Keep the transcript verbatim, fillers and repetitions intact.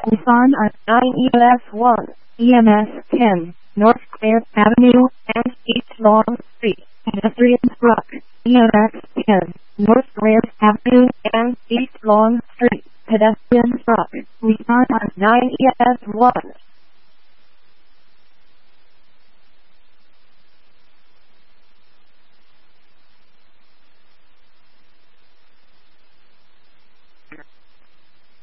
Nissan on nine E S one, E M S ten, North Clare Avenue and East Long Street, pedestrian struck, E M S ten, North Clare Avenue and East Long Street, pedestrian struck, Nissan on nine E S one.